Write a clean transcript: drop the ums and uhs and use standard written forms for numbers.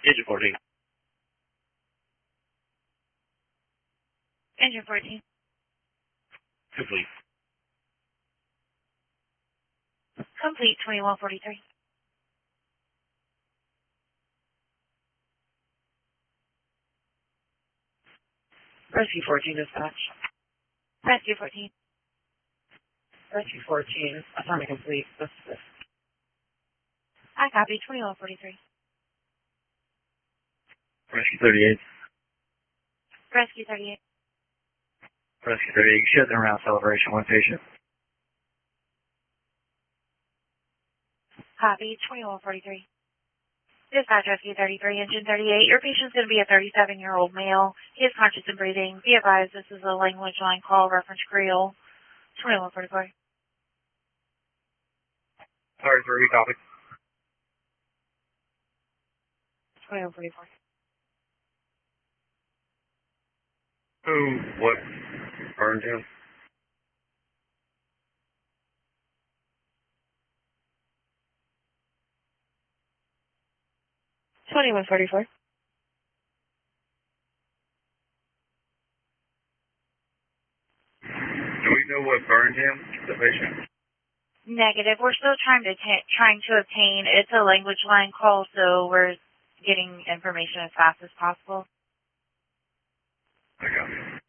Engine 14. Engine 14. Complete. Complete 2143. Rescue 14 dispatch. Rescue 14. Rescue 14, assignment complete. I copy 2143. Rescue 38. Rescue 38. Rescue 38. Shutting around celebration. One patient. Copy 2143. Dispatch Rescue 33, Engine 38. Your patient's going to be a 37-year-old male. He is conscious and breathing. Be advised this is a language line call, reference Creole. 2144. Sorry, 3, copy. 2144. What burned him? Do we know what burned him, the patient? Negative. We're still trying to obtain. It's a language line call, so we're getting information as fast as possible. I got you.